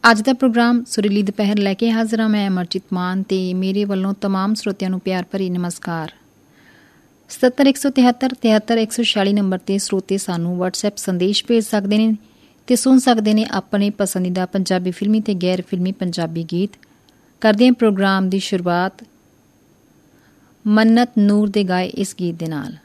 ਅੱਜ ਦਾ ਪ੍ਰੋਗਰਾਮ ਸੁਰੀਲੀ ਦੁਪਹਿਰ ਲੈ ਕੇ ਹਾਜ਼ਰ ਹਾਂ ਮੈਂ ਅਮਰਜੀਤ ਮਾਨ ਤੇ ਮੇਰੇ ਵੱਲੋਂ ਤਮਾਮ ਸਰੋਤਿਆਂ ਨੂੰ ਪਿਆਰ ਭਰੀ ਨਮਸਕਾਰ। 7173 73146 ਨੰਬਰ ਤੇ ਸਰੋਤੇ ਸਾਨੂੰ WhatsApp ਸੰਦੇਸ਼ ਭੇਜ ਸਕਦੇ ਨੇ ਤੇ ਸੁਣ ਸਕਦੇ ਨੇ ਆਪਣੇ ਪਸੰਦੀਦਾ ਪੰਜਾਬੀ ਫਿਲਮੀ ਤੇ ਗੈਰ ਫਿਲਮੀ ਪੰਜਾਬੀ ਗੀਤ। ਕਰਦੇ ਹਾਂ ਪ੍ਰੋਗਰਾਮ ਦੀ ਸ਼ੁਰੂਆਤ ਮੰਨਤ ਨੂਰ ਦੇ ਗਾਏ ਇਸ ਗੀਤ ਦੇ ਨਾਲ।